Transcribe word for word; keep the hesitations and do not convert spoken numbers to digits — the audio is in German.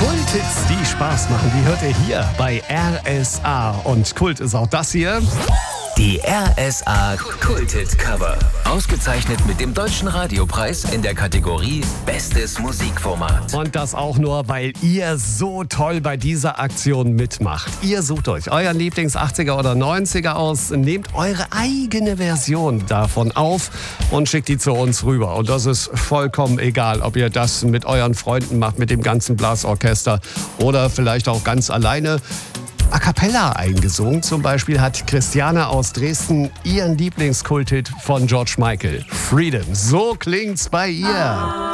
Kulthits, die Spaß machen, die hört ihr hier bei R S A. Und Kult ist auch das hier. Die R S A Kulthit Cover. Ausgezeichnet mit dem Deutschen Radiopreis in der Kategorie Bestes Musikformat. Und das auch nur, weil ihr so toll bei dieser Aktion mitmacht. Ihr sucht euch euren Lieblings-achtziger oder neunziger aus, nehmt eure eigene Version davon auf und schickt die zu uns rüber. Und das ist vollkommen egal, ob ihr das mit euren Freunden macht, mit dem ganzen Blasorchester oder vielleicht auch ganz alleine. A cappella eingesungen. Zum Beispiel hat Christiane aus Dresden ihren Lieblingskulthit von George Michael, Freedom. So klingt's bei ihr.